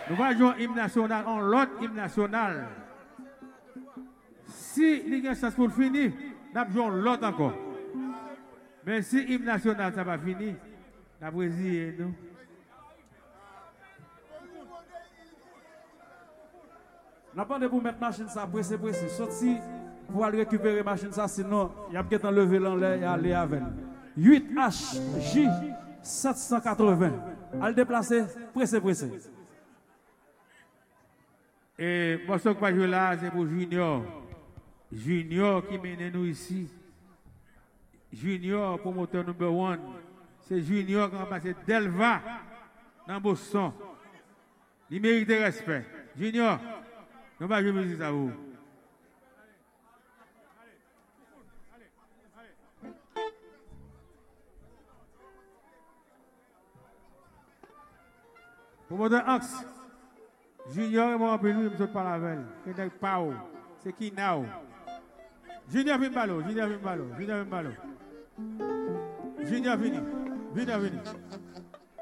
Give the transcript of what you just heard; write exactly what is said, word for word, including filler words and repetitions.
Nous allons jouer hymne national en l'autre hymne national. Si il y a une chance pour finir, nous allons jouer l'autre encore. Mais si l'hymne national ça va finir, nous allons essayer nous. N'a pas de pour mettre machine ça pressé pressé. Sorti pour aller récupérer machine ça sinon il y a peut-être enlever l'enlever et aller avec. huit H J sept cent quatre-vingts. Al déplacer pressé pressé. Et moi ce que je joue là c'est pour Junior. Junior qui mène nous ici. Junior promoteur numéro un. C'est Junior qui a passé Delva dans Boston. Il mérite respect. Junior, nous allons jouer musique à vous. Promoteur Axe. Junior est mon appel, je ne pas la veille. C'est pas c'est qui now. Junior vient ballon, Junior vient ballon, Junior vient ballon. Junior vini, Junior vini.